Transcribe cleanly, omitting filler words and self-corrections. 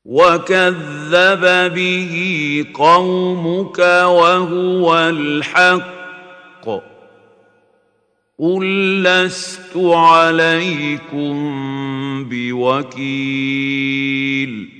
وكذب به قومك وهو الحق قل لست عليكم بوكيل